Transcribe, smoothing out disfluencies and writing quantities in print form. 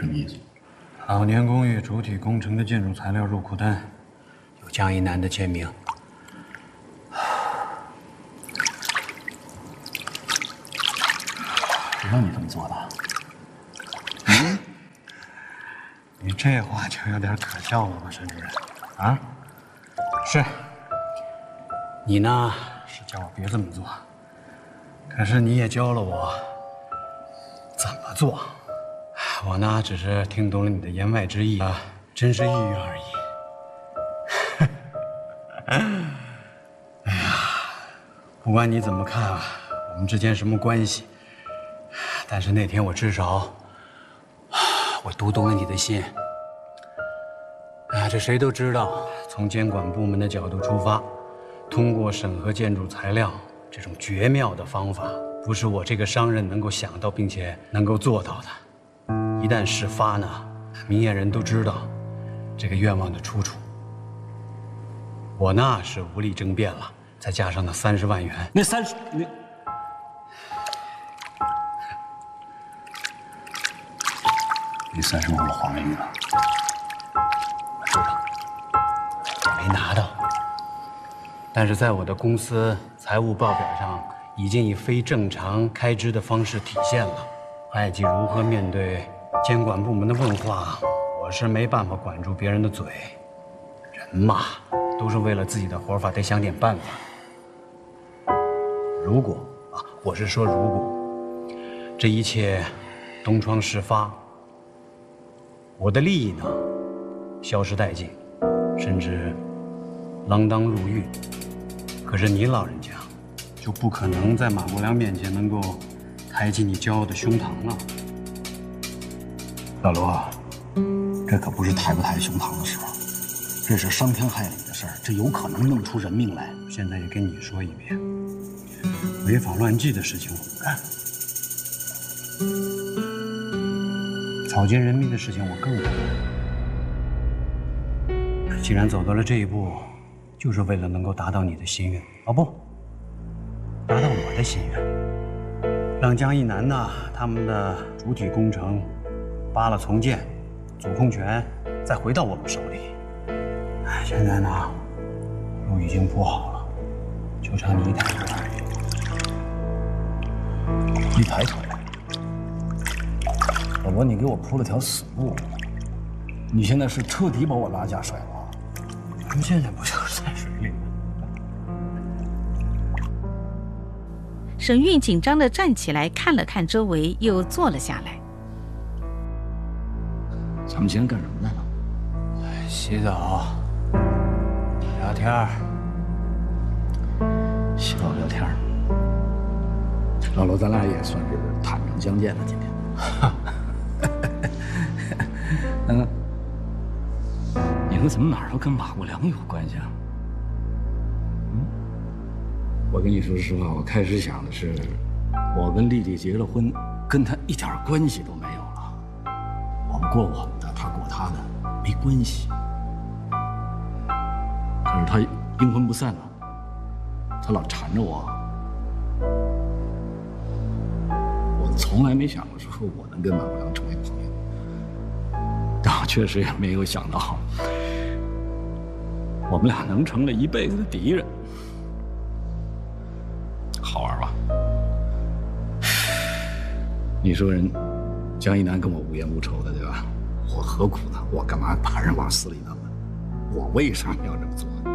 什么意思？ 老年公寓主体工程的建筑材料入库单，有江一南的签名。 谁让你这么做的？ 你这话就有点可笑了吧，沈主任？啊？是。你呢是叫我别这么做，可是你也教了我怎么做。我呢只是听懂了你的言外之意啊，真实意愿而已。哎呀，不管你怎么看啊，我们之间什么关系，但是那天我至少我读懂了你的心。这谁都知道，从监管部门的角度出发，通过审核建筑材料这种绝妙的方法，不是我这个商人能够想到并且能够做到的。一旦事发呢，明眼人都知道这个愿望的出处。我呢是无力争辩了，再加上那30万元， 那30万我还给你了。 我知道，也没拿到。但是在我的公司财务报表上，已经以非正常开支的方式体现了。会计如何面对监管部门的问话，我是没办法管住别人的嘴。人嘛，都是为了自己的活法，得想点办法。如果我是说如果这一切东窗事发，我的利益呢消失殆尽，甚至锒铛入狱，可是你老人家就不可能在马国良面前能够抬起你骄傲的胸膛了。 老罗，这可不是抬不抬胸膛的时候，这是伤天害理的事儿，这有可能弄出人命来。 现在也跟你说一遍，违法乱纪的事情我不干，草菅人命的事情我更不干。既然走到了这一步，就是为了能够达到你的心愿，不，达到我的心愿，让江一南呢他们的主体工程扒了重建，主控权再回到我们手里。现在呢，路已经铺好了，就差你一抬腿而已。 一抬腿，老罗，你给我铺了条死路，你现在是彻底把我拉下水了。 咱们现在不就是在水里吗？ 沈运紧张地站起来，看了看周围，又坐了下来。 咱们今天干什么来了？ 洗澡、聊天儿。 洗澡聊天儿。老罗，咱俩也算是坦诚相见了，今天。你们怎么哪儿都跟马国良有关系啊？我跟你说实话，我开始想的是，我跟丽丽结了婚，跟她一点关系都没有了。我们过我们的，她过她的，没关系。可是她阴魂不散啊，她老缠着我。我从来没想过说我能跟马国良成为朋友，但我确实也没有想到，我们俩能成了一辈子的敌人。好玩吧？你说人江一南跟我无冤无仇的，对吧？我何苦呢？我干嘛把人往死里弄呢？我为什么要这么做？